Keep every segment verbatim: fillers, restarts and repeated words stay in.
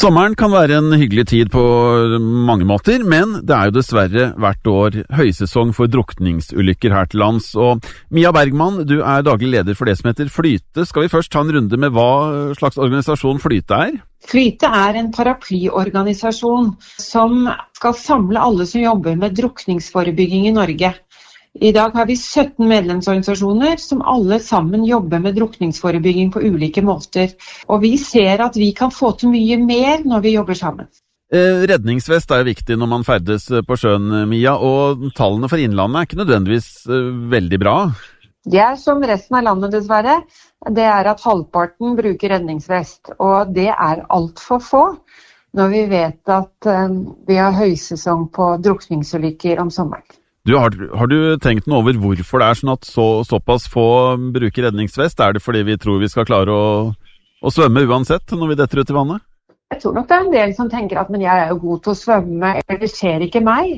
Sommeren kan være en hyggelig tid på mange måter, men det er jo dessverre hvert år høysesong for drukningsulykker her til lands. Og Mia Bergman, du er daglig leder for det som heter Flyte. Skal vi først ta en runde med hva slags organisasjon Flyte er? Flyte er en paraplyorganisasjon som skal samle alle som jobber med drukningsforebygging i Norge. I dag har vi sytten medlemsorganisasjoner som alle sammen jobber med drukningsforebygging på ulike måter. Og vi ser at vi kan få til mye mer når vi jobber sammen. Eh, redningsvest er jo viktig når man ferdes på sjøen, Mia, og tallene for innlandet er ikke nødvendigvis eh, veldig bra. Det er som resten av landet dessverre. Det er at halvparten bruker redningsvest, og det er alt for få når vi vet at eh, vi har høysesong på drukningsulykker om sommeren. Du, har, har du tenkt noe over hvorfor det er sånn at så, såpass få bruker redningsvest? Er det fordi vi tror vi skal klare å, å svømme uansett når vi detter ut i vannet? Jeg tror nok det er en del som tenker at men jeg er jo god til å svømme, eller det skjer ikke meg.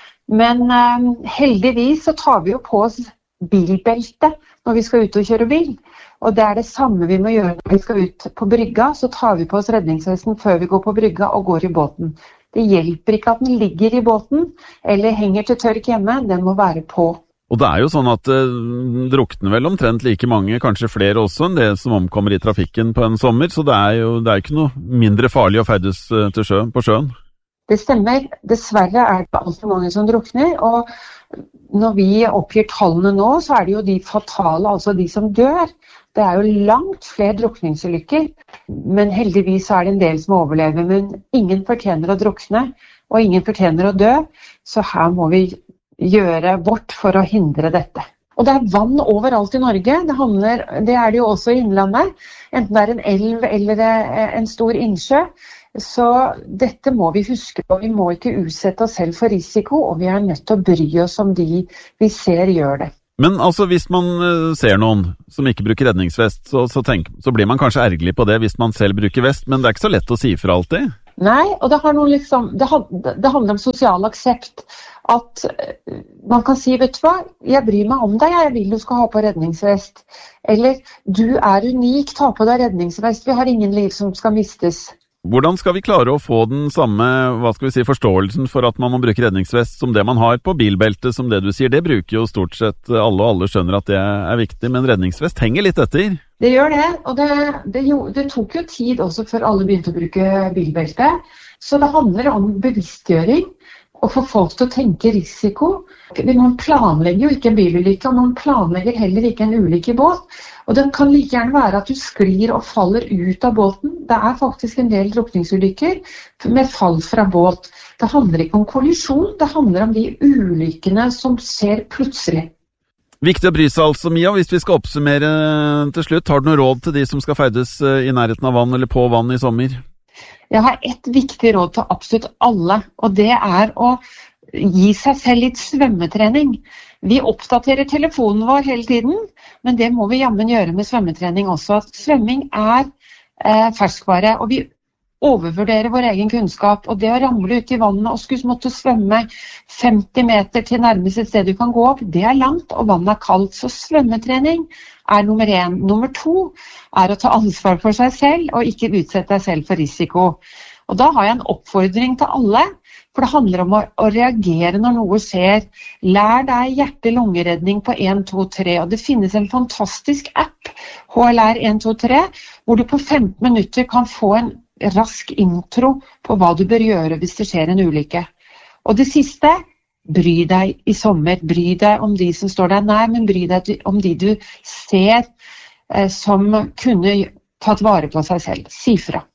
Men eh, heldigvis så tar vi jo på oss bilbelte når vi skal ut og kjøre bil. Og det er det samme vi må gjøre når vi skal ut på brygga, så tar vi på oss redningsvesten før vi går på brygga og går i båten. Det hjelper ikke at den ligger i båten, eller henger til tørk hjemme, den må være på. Og det er jo sånn at det uh, drukner vel omtrent like mange, kanskje flere også, enn det som omkommer i trafikken på en sommer, så det er jo det er ikke noe mindre farlig å ferdes uh, til sjø, på sjøen. Det stemmer. Dessverre er det altfor mange som drukner, og når vi oppgir tallene nå, så er det jo de fatale, altså de som dør. Det er jo langt flere drukningsulykker, men heldigvis er det en del som overlever, men ingen fortjener å drukne, og ingen fortjener å dø, så her må vi gjøre vårt for å hindre dette. Og det er vann overalt i Norge, det, handler, det er det jo også i innlandet, enten det er en elv eller en stor innsjø, så dette må vi huske på, vi må ikke utsette oss selv for risiko, og vi er nødt til å bry oss om de vi ser gjør det. Men altså, hvis man ser noen som ikke bruker redningsvest, så, så, tenk, så blir man kanskje ergerlig på det hvis man selv bruker vest, men det er ikke så lett å si for alltid. Nei, og det, har noe liksom, det, det handler om sosial aksept. At man kan si, vet du hva, jeg bryr meg om deg, jeg vil du skal ha på redningsvest. Eller, du er unik, ta på deg redningsvest, vi har ingen liv som skal mistes. Hvordan skal vi klare å få den samme, hva skal vi si, forståelsen for at man må bruke redningsvest som det man har på bilbeltet, som det du sier? Det bruker jo stort sett alle, og alle skjønner at det er viktig, men redningsvest henger litt etter. Det gjør det, og det, det, jo, det tok jo tid også før alle begynte å bruke bilbelte. Så det handler om bevisstgjøring, og få folk til å tenke risiko. Man planlegger jo ikke en bilulykke, og man planlegger heller ikke en ulykke i båt. Og det kan like gjerne være at du sklir og faller ut av båten. Det er faktisk en del drukningsulykker med fall fra båt. Det handler ikke om kollisjon, det handler om de ulykkene som ser plutselig. Viktig å bry seg altså, Mia. Hvis vi skal oppsummere til slutt, har du noe råd til de som skal ferdes i nærheten av vann eller på vann i sommer? Jeg har et viktig råd til absolutt alle, og det er å gi seg selv litt svømmetrening. Vi oppdaterer telefonen vår hele tiden, men det må vi jammen gjøre med svømmetrening også. Svømming er eh, ferskvare, og vi overvurderer vår egen kunnskap. Og det å ramle ut i vannet og skulle måtte svømme femti meter til nærmeste sted du kan gå opp, det er langt, og vannet er kaldt. Så svømmetrening er nummer én. Nummer to er å ta ansvar for seg selv, og ikke utsette deg selv for risiko. Og da har jeg en oppfordring til alle, for det handler om å, å reagere når noe skjer. Lær deg hjerte-lungeredning på en to tre, og det finnes en fantastisk app, H L R en to tre, hvor du på femten minutter kan få en rask intro på hva du bør gjøre hvis det skjer en ulykke. Og det siste, bry deg i sommer, bry deg om de som står deg nær, men bry deg om de du ser eh, som kunne tatt vare på seg selv. Si fra.